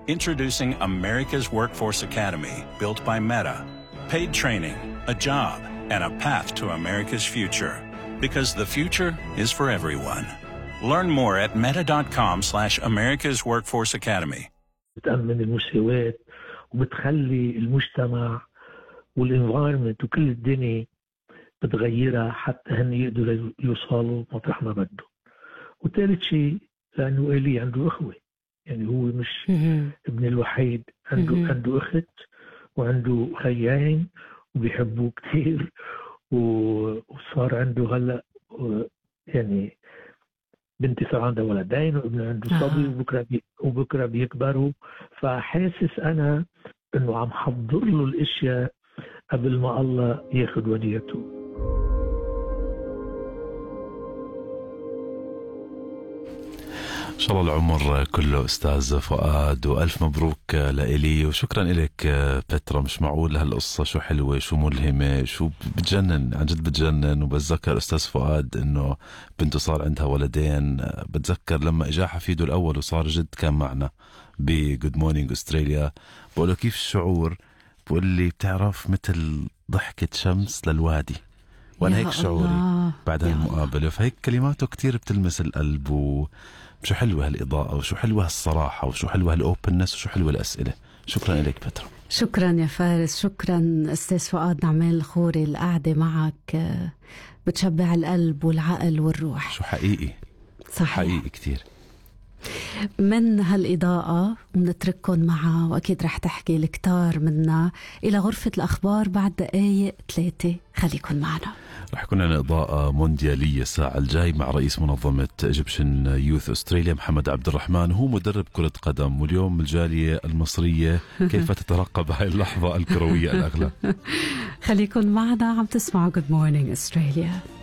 Introducing America's Workforce Academy, built by Meta. Paid training, a job, and a path to America's future. Because the future is for everyone. Learn more at meta.com/America's Workforce Academy. بتأمن المساواة وبتخلي المجتمع والانفايرمنت وكل الدنيا بتغيرها حتى هن يقدروا يوصلوا مطرح ما بدهم. وثالث شيء لأنه إلي عنده أخوة، يعني هو مش ابن الوحيد، عنده أخت وعنده خيين وبيحبوه كتير، وصار عنده هلا يعني بنتي صار عندها ولدين وابن عنده صبي وبكره بيكبروا. فحاسس أنا إنه عم حضر له الأشياء قبل ما الله ياخد وديته. إن شاء الله العمر كله أستاذ فؤاد، وألف مبروك لإلي، وشكرا إليك بترا. مش معقول هالقصة شو حلوة، شو ملهمة، شو بتجنن، عن جد بتجنن. وبتذكر أستاذ فؤاد إنه بنته صار عندها ولدين. بتذكر لما إجا حفيده الأول وصار جد كان معنا بجود مورنينج أستراليا، بقوله كيف الشعور، بقول لي بتعرف مثل ضحكة شمس للوادي، وأنا هيك شعوري بعد هالمقابلة. فهيك كلماته كتير بتلمس القلب، وشو حلوة هالإضاءة، وشو حلوة هالصراحة، وشو حلوة هالأوبنس، وشو حلوة الأسئلة. شكرا لك بترا. شكرا يا فارس، شكرا أستاذ فؤاد نعمان الخوري. القعدة معك بتشبع القلب والعقل والروح. شو حقيقي صحيح، حقيقي كتير. من هالإضاءة بنترككم معها، وأكيد رح تحكي الكتار منا إلى غرفة الأخبار بعد دقايق 3. خليكن معنا. رح يكون لنا إضاءة مونديالية الساعة الجاي مع رئيس منظمة إيجيبشن يوث أستراليا محمد عبد الرحمن، هو مدرب كرة قدم. واليوم الجالية المصرية كيف تترقب هاي اللحظة الكروية الأغلى. خليكن معنا، عم تسمعوا Good Morning Australia.